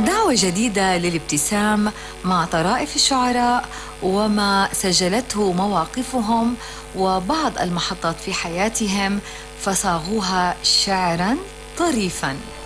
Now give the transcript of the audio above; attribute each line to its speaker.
Speaker 1: دعوة جديدة للابتسام مع طرائف الشعراء وما سجلته مواقفهم وبعض المحطات في حياتهم فصاغوها شعراً طريفاً.